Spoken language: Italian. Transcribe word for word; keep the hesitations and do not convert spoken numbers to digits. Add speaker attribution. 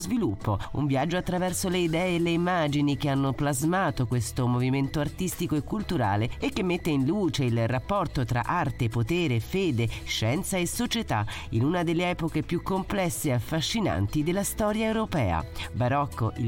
Speaker 1: sviluppo, un viaggio attraverso le idee e le immagini che hanno plasmato questo movimento artistico e culturale e che mette in luce il rapporto tra arte, potere, fede, scienza e società in una delle epoche più complesse e affascinanti della storia europea. Barocco, il